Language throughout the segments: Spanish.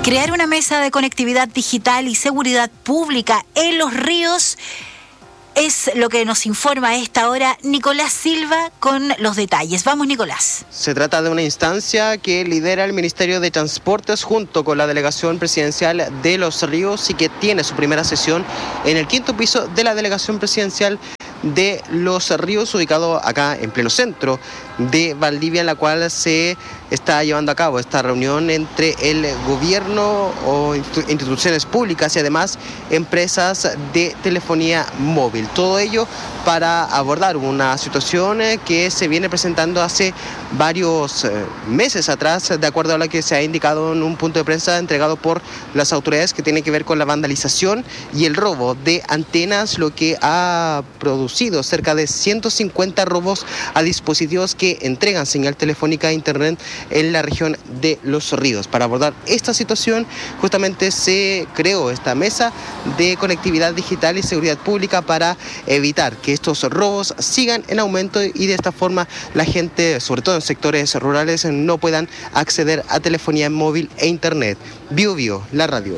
Crear una mesa de conectividad digital y seguridad pública en Los Ríos es lo que nos informa a esta hora Nicolás Silva con los detalles. Vamos, Nicolás. Se trata de una instancia que lidera el Ministerio de Transportes junto con la Delegación Presidencial de Los Ríos y que tiene su primera sesión en el 5º piso de la Delegación Presidencial de Los Ríos, ubicado acá en pleno centro de Valdivia, en la cual se está llevando a cabo esta reunión entre el gobierno o instituciones públicas y además empresas de telefonía móvil. Todo ello para abordar una situación que se viene presentando hace varios meses atrás, de acuerdo a lo que se ha indicado en un punto de prensa entregado por las autoridades, que tiene que ver con la vandalización y el robo de antenas, lo que ha producido cerca de 150 robos a dispositivos que entregan señal telefónica e internet en la región de Los Ríos. Para abordar esta situación, justamente se creó esta mesa de conectividad digital y seguridad pública para evitar que estos robos sigan en aumento y de esta forma la gente, sobre todo en sectores rurales, no puedan acceder a telefonía móvil e internet. Bio Bio, la radio.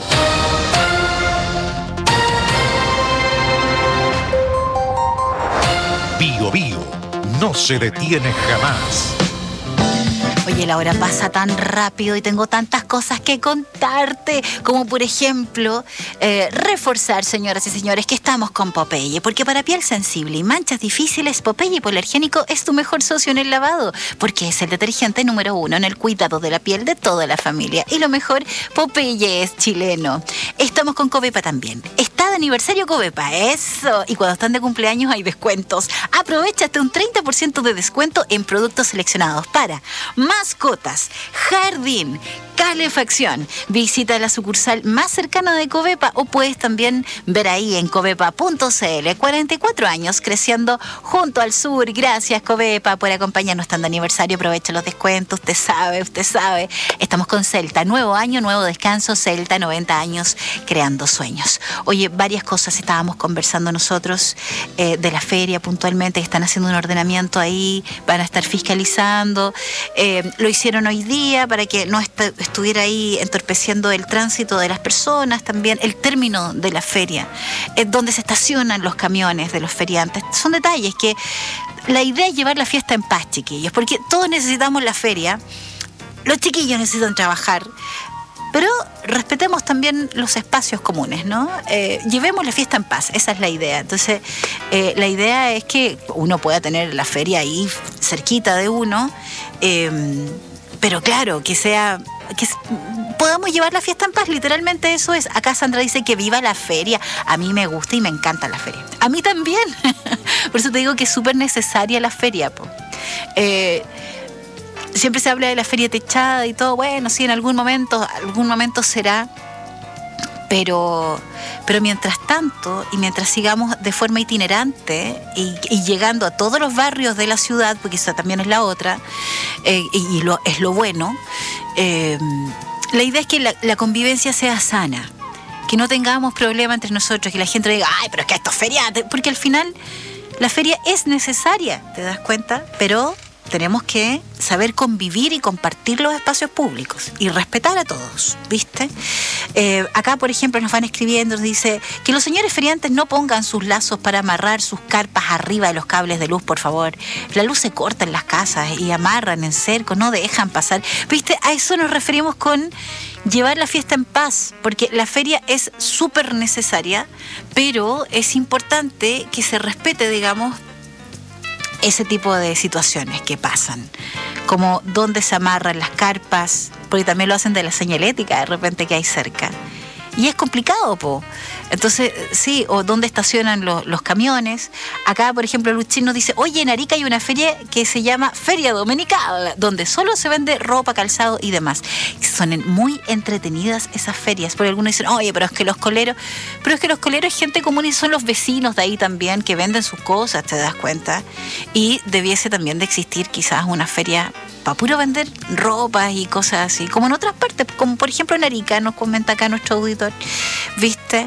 Bio Bio no se detiene jamás. Oye, la hora pasa tan rápido y tengo tantas cosas que contarte, como por ejemplo, reforzar, señoras y señores, que estamos con Popeye, porque para piel sensible y manchas difíciles, Popeye Hipoalergénico es tu mejor socio en el lavado, porque es el detergente número 1 en el cuidado de la piel de toda la familia. Y lo mejor, Popeye es chileno. Estamos con Covepa también. Está de aniversario Covepa, eso. Y cuando están de cumpleaños hay descuentos. Aprovecha hasta un 30% de descuento en productos seleccionados para mascotas, jardín, calefacción. Visita la sucursal más cercana de Covepa o puedes también ver ahí en covepa.cl. 44 años creciendo junto al sur. Gracias, Covepa, por acompañarnos tan de aniversario. Aprovecha los descuentos, usted sabe. Estamos con Celta. Nuevo año, nuevo descanso. Celta, 90 años creando sueños. Oye, varias cosas estábamos conversando nosotros de la feria puntualmente, que están haciendo un ordenamiento ahí, van a estar fiscalizando. Lo hicieron hoy día para que no estuviera ahí entorpeciendo el tránsito de las personas, también el término de la feria, donde se estacionan los camiones de los feriantes. Son detalles que la idea es llevar la fiesta en paz, chiquillos, porque todos necesitamos la feria, los chiquillos necesitan trabajar, pero respetemos también los espacios comunes, ¿no? Llevemos la fiesta en paz, esa es la idea. Entonces, la idea es que uno pueda tener la feria ahí cerquita de uno, pero claro, que podamos llevar la fiesta en paz. Literalmente eso es. Acá Sandra dice que viva la feria. A mí me gusta y me encanta la feria. A mí también. Por eso te digo que es súper necesaria la feria, po. Siempre se habla de la feria techada y todo. Bueno, sí, en algún momento será. Pero mientras tanto, y mientras sigamos de forma itinerante y llegando a todos los barrios de la ciudad, porque esa también es la otra, es lo bueno, la idea es que la convivencia sea sana, que no tengamos problemas entre nosotros, que la gente diga, ay, pero es que esto es feria, porque al final la feria es necesaria, ¿te das cuenta? Pero tenemos que saber convivir y compartir los espacios públicos y respetar a todos, ¿viste? Acá, por ejemplo, nos van escribiendo, nos dice que los señores feriantes no pongan sus lazos para amarrar sus carpas arriba de los cables de luz, por favor. La luz se corta en las casas y amarran en cerco, no dejan pasar. ¿Viste? A eso nos referimos con llevar la fiesta en paz, porque la feria es súper necesaria, pero es importante que se respete, digamos, ese tipo de situaciones que pasan, como dónde se amarran las carpas, porque también lo hacen de la señalética de repente que hay cerca. Y es complicado, po. Entonces, sí, o dónde estacionan los camiones. Acá, por ejemplo, Luchín nos dice, oye, en Arica hay una feria que se llama Feria Dominical, donde solo se vende ropa, calzado y demás. Son muy entretenidas esas ferias, porque algunos dicen, oye, pero es que los coleros es gente común y son los vecinos de ahí también que venden sus cosas, ¿te das cuenta? Y debiese también de existir quizás una feria para puro vender ropa y cosas así, como en otras partes, como por ejemplo en Arica, nos comenta acá nuestro auditor, ¿viste?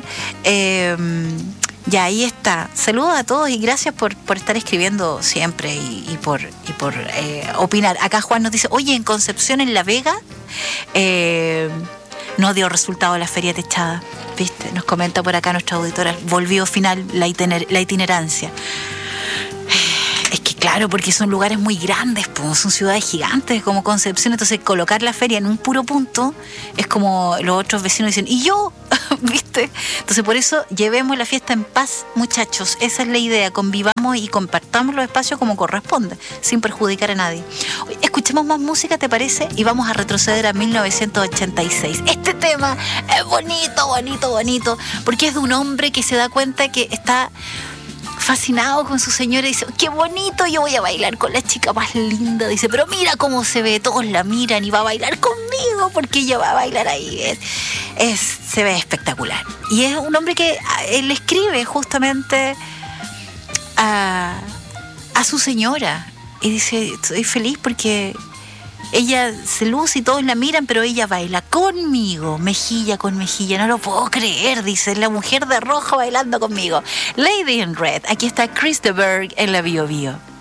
Ya ahí está. Saludos a todos y gracias por estar escribiendo siempre y por opinar. Acá Juan nos dice, oye, en Concepción, en La Vega, No dio resultado la feria techada, ¿viste? Nos comenta por acá nuestra auditora, volvió final la itinerancia. Es que claro, porque son lugares muy grandes, pues, son ciudades gigantes como Concepción, entonces colocar la feria en un puro punto es como los otros vecinos dicen, ¿y yo? ¿Viste? Entonces por eso llevemos la fiesta en paz, muchachos, esa es la idea, convivamos y compartamos los espacios como corresponde, sin perjudicar a nadie. Escuchemos más música, ¿te parece? Y vamos a retroceder a 1986. Este tema es bonito, bonito, bonito, porque es de un hombre que se da cuenta que está fascinado con su señora y dice, qué bonito, yo voy a bailar con la chica más linda, dice, pero mira cómo se ve, todos la miran y va a bailar conmigo porque ella va a bailar ahí, se ve espectacular. Y es un hombre que él escribe justamente a su señora y dice, estoy feliz porque ella se luce y todos la miran, pero ella baila conmigo, mejilla con mejilla. No lo puedo creer, dice, la mujer de rojo bailando conmigo. Lady in Red. Aquí está Chris de Berg en la Bio Bio.